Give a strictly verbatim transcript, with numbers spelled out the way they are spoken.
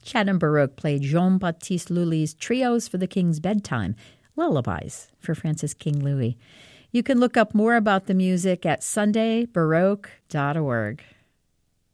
Chatham Baroque played Jean-Baptiste Lully's Trios for the King's Bedtime, Lullabies for Francis King Louis. You can look up more about the music at sunday baroque dot org.